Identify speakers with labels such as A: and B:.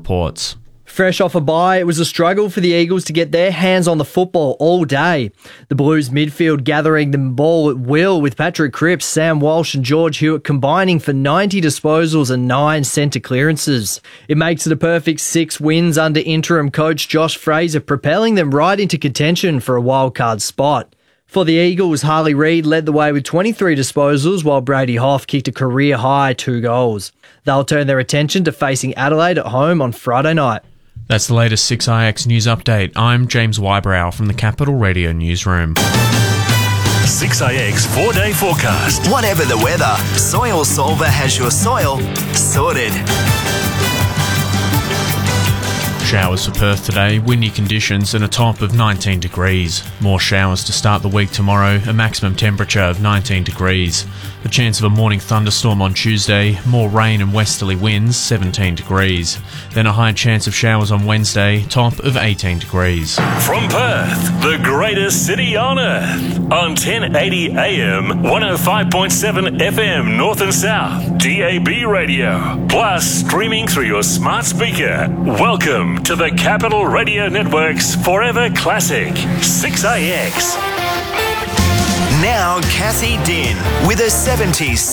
A: reports.
B: Fresh off a bye, it was a struggle for the Eagles to get their hands on the football all day. The Blues midfield gathering the ball at will with Patrick Cripps, Sam Walsh and George Hewitt combining for 90 disposals and 9 centre clearances. It makes it a perfect 6 wins under interim coach Josh Fraser, propelling them right into contention for a wildcard spot. For the Eagles, Harley Reid led the way with 23 disposals while Brady Hough kicked a career-high 2 goals. They'll turn their attention to facing Adelaide at home on Friday night.
A: That's the latest 6IX news update. I'm James Wybrow from the Capital Radio Newsroom.
C: 6IX 4-day forecast.
D: Whatever the weather, Soil Solver has your soil sorted.
A: Showers for Perth today, windy conditions and a top of 19 degrees. More showers to start the week tomorrow, a maximum temperature of 19 degrees. A chance of a morning thunderstorm on Tuesday, more rain and westerly winds, 17 degrees. Then a high chance of showers on Wednesday, top of 18 degrees.
C: From Perth, the greatest city on earth, on 1080 AM, 105.7 FM North and South, DAB radio, plus streaming through your smart speaker. Welcome to the Capital Radio Network's Forever Classic, 6IX.
D: Now Cassie Din with a 70s